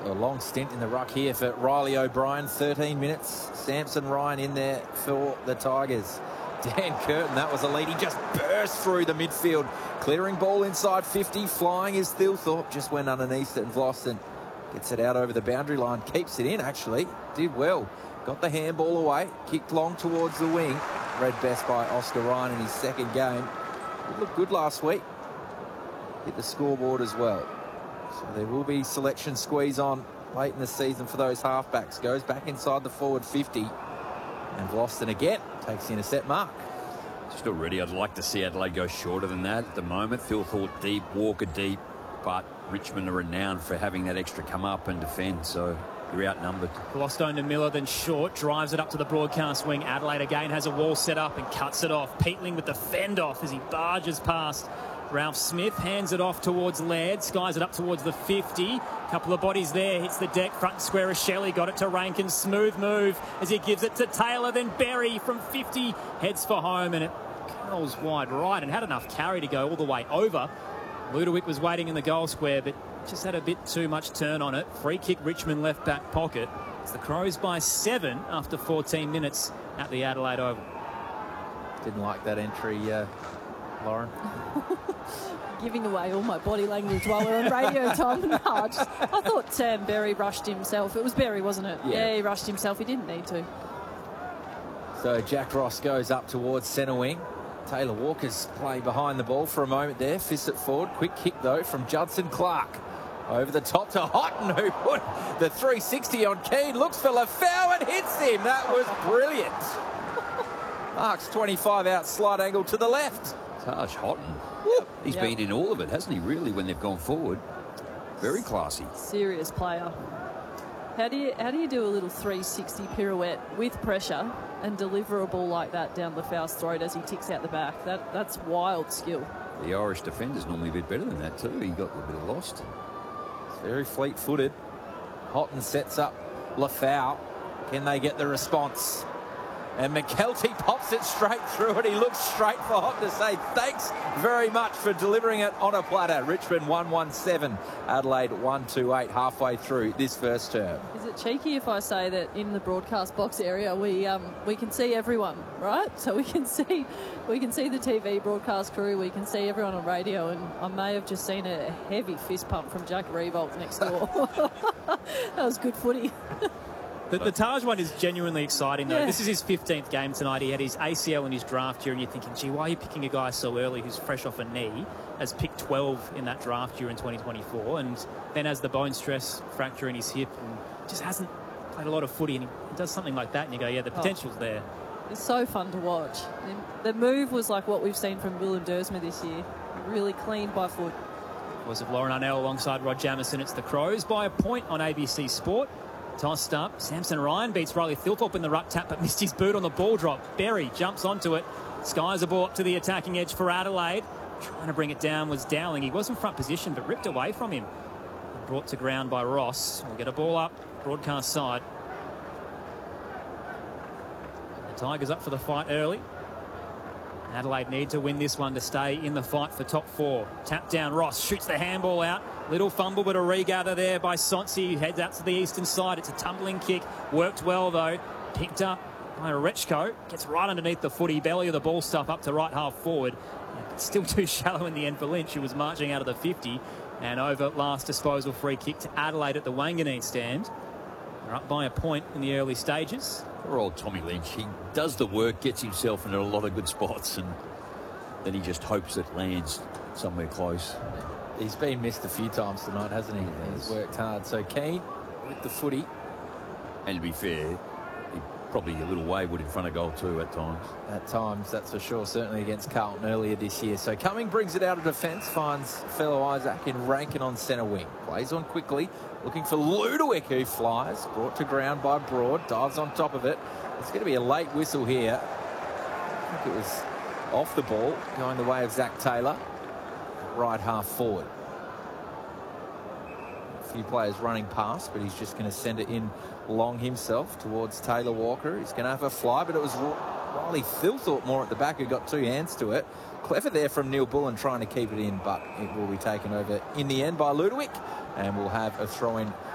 A long stint in the ruck here for Riley O'Brien. 13 minutes. Samson Ryan in there for the Tigers. Dan Curtin, that was a lead. He just burst through the midfield. Clearing ball inside 50. Flying is Thilthorpe. Just went underneath it, and Vlosten gets it out over the boundary line. Keeps it in, actually. Did well. Got the handball away. Kicked long towards the wing. Read best by Oscar Ryan in his second game. He looked good last week. Hit the scoreboard as well. So there will be selection squeeze on late in the season for those halfbacks. Goes back inside the forward 50. And Vlosten again takes the intercept mark. Just already, I'd like to see Adelaide go shorter than that at the moment. Thilthorpe deep, Walker deep, but Richmond are renowned for having that extra come up and defend, so you're outnumbered. Blostone to Miller, then short, drives it up to the broadcast wing. Adelaide again has a wall set up and cuts it off. Peatling with the fend off as he barges past Ralph Smith, hands it off towards Laird, skies it up towards the 50. Couple of bodies there, hits the deck, front and square of Shelley, got it to Rankin, smooth move as he gives it to Taylor, then Berry from 50, heads for home, and it curls wide right and had enough carry to go all the way over. Ludovic was waiting in the goal square, but just had a bit too much turn on it. Free kick, Richmond left back pocket. It's the Crows by 7 after 14 minutes at the Adelaide Oval. Didn't like that entry, Lauren. Giving away all my body language while we're on radio, Tom. No, I thought Berry rushed himself. It was Berry, wasn't it? Yeah, he rushed himself. He didn't need to. So Jack Ross goes up towards centre wing. Taylor Walker's playing behind the ball for a moment there. Fists it forward. Quick kick, though, from Judson Clark. Over the top to Houghton, who put the 360 on Keane. Looks for Lafau and hits him. That was brilliant. Marks 25 out, slight angle to the left. Taj Houghton. He's been in all of it, hasn't he, really, when they've gone forward? Very classy. Serious player. How do you do a little 360 pirouette with pressure and deliver a ball like that down Lafau's throat as he ticks out the back? That's wild skill. The Irish defender's normally a bit better than that too. He got a bit lost. It's very fleet-footed. Houghton sets up Lafau. Can they get the response? And McKelty pops it straight through it. He looks straight for Houghton to say thanks very much for delivering it on a platter. Richmond 1-1-7, Adelaide 1-2-8 halfway through this first term. Is it cheeky if I say that in the broadcast box area we can see everyone, right? So we can see the TV broadcast crew, we can see everyone on radio, and I may have just seen a heavy fist pump from Jack Revolt next door. That was good footy. The Taj one is genuinely exciting, though. Yeah. This is his 15th game tonight. He had his ACL in his draft year, and you're thinking, gee, why are you picking a guy so early who's fresh off a knee, as picked 12 in that draft year in 2024, and then has the bone stress fracture in his hip and just hasn't played a lot of footy, and he does something like that, and you go, yeah, the potential's there. It's so fun to watch. The move was like what we've seen from Willem Dersma this year. Really clean by foot. Voice of Lauren Arnell alongside Rod Jamieson. It's the Crows by a point on ABC Sport. Tossed up. Samson Ryan beats Riley Thilthorpe in the ruck tap, but missed his boot on the ball drop. Berry jumps onto it. Skies a ball up to the attacking edge for Adelaide. Trying to bring it down was Dowling. He was in front position, but ripped away from him. Brought to ground by Ross. We'll get a ball up, broadcast side. The Tigers up for the fight early. Adelaide need to win this one to stay in the fight for top 4. Tap down, Ross shoots the handball out. Little fumble, but a regather there by Sonsi. Heads out to the eastern side. It's a tumbling kick. Worked well, though. Picked up by Rechko. Gets right underneath the footy. Belly of the ball stuff up to right half forward. But still too shallow in the end for Lynch, who was marching out of the 50. And over last disposal free kick to Adelaide at the Wanganeen stand. They're up by a point in the early stages. Poor old Tommy Lynch. He does the work, gets himself into a lot of good spots, and then he just hopes it lands somewhere close. He's been missed a few times tonight, hasn't he? He's worked hard. So Keane with the footy. And to be fair, he probably a little wayward in front of goal too at times. At times, that's for sure. Certainly against Carlton earlier this year. So Cumming brings it out of defence, finds fellow Isaac in Rankin on centre wing. Plays on quickly, looking for Ludovic, who flies. Brought to ground by Broad, dives on top of it. It's going to be a late whistle here. I think it was off the ball, going the way of Zach Taylor. Right half forward. A few players running past, but he's just going to send it in long himself towards Taylor Walker. He's going to have a fly, but it was Riley Thilthorpe more at the back who got two hands to it. Clever there from Neil Bullen trying to keep it in, but it will be taken over in the end by Ludovic, and we'll have a throw-in